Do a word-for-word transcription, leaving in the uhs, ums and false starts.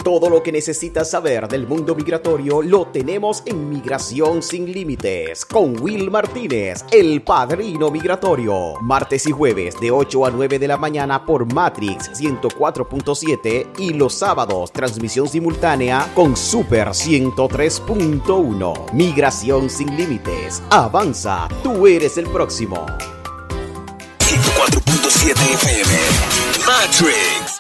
Todo lo que necesitas saber del mundo migratorio lo tenemos en Migración Sin Límites con Will Martínez, el padrino migratorio. Martes y jueves de ocho a nueve de la mañana por Matrix ciento cuatro punto siete y los sábados transmisión simultánea con Super ciento tres punto uno. Migración Sin Límites. Avanza, tú eres el próximo. ciento cuatro punto siete F M. Matrix.